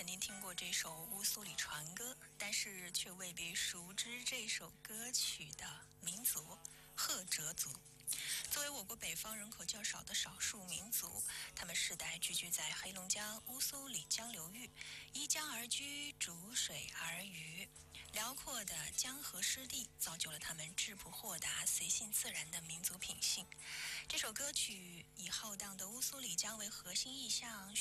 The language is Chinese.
肯定听过这首《乌苏里船歌》，但是却未必熟知这首歌曲的民族赫哲族。作为我国北方人口较少的少数民族，他们世代聚居在黑龙江乌苏里江流域，依江而居，逐水而渔。辽阔的江河湿地造就了他们质朴豁达、随性自然的民族品性。这首歌曲以浩荡的乌苏里江为核心意象，